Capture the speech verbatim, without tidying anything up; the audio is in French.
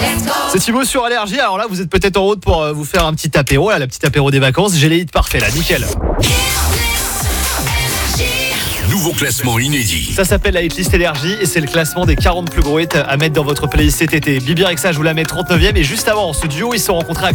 C'est Thibaut sur Allergie. Alors là, vous êtes peut-être en route pour euh, vous faire un petit apéro, là, la petite apéro des vacances. J'ai les hits parfaits là, nickel. Nouveau classement inédit. Ça s'appelle la hitlist Énergie et c'est le classement des quarante plus gros hits à mettre dans votre playlist cet été. Bibi Rexa, je vous la mets trente-neuvième et juste avant, ce duo, ils se sont rencontrés à